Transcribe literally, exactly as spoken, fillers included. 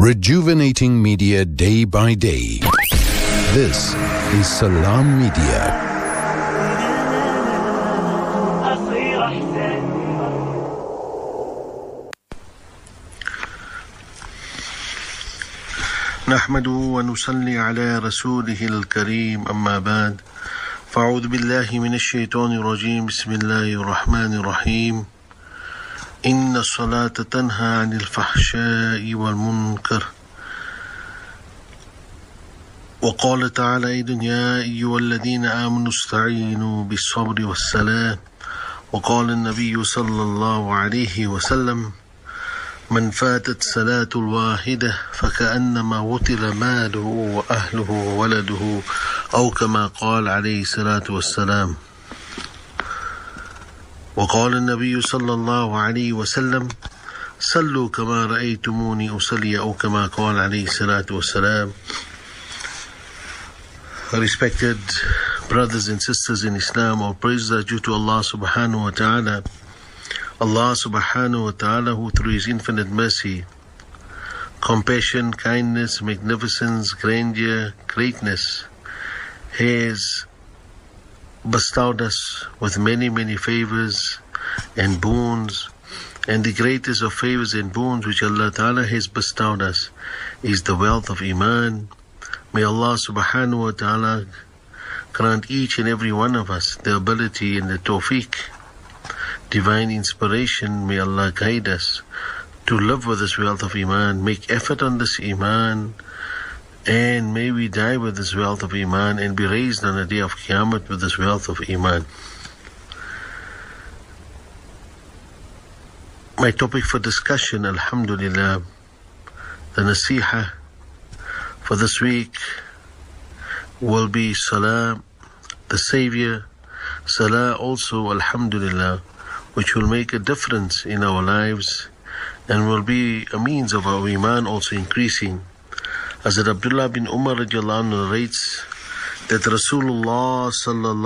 Rejuvenating media day by day. This is Salam Media. نحمده ونصلي على رسوله الكريم أما بعد فأعوذ بالله من الشيطان الرجيم بسم الله الرحمن الرحيم إن الصلاة تنهى عن الفحشاء والمنكر وقال تعالى أيضا يا أيها الذين آمنوا استعينوا بالصبر والصلاة وقال النبي صلى الله عليه وسلم من فاتت صلاة الواحدة فكأنما وتر ماله وأهله وولده أو كما قال عليه الصلاة والسلام وقال النبي صلى الله عليه وسلم صلوا كما رأيتموني أصلي أو كما قال عليه الصلاة والسلام. Respected brothers and sisters in Islam, all praises are due to Allah subhanahu wa ta'ala. Allah subhanahu wa ta'ala, who through His infinite mercy, compassion, kindness, magnificence, grandeur, greatness, has bestowed us with many, many favors and boons. And the greatest of favors and boons which Allah ta'ala has bestowed us is the wealth of Iman. May Allah subhanahu wa ta'ala grant each and every one of us the ability and the tawfiq, divine inspiration. May Allah guide us to live with this wealth of Iman, make effort on this Iman, and may we die with this wealth of Iman and be raised on the day of Qiyamah with this wealth of Iman. My topic for discussion, alhamdulillah, the nasiha for this week will be Salah, the Savior. Salah also, alhamdulillah, which will make a difference in our lives and will be a means of our Iman also increasing. Hazrat Abdullah bin Umar radiallahu anhu narrates that Rasulullah sallallahu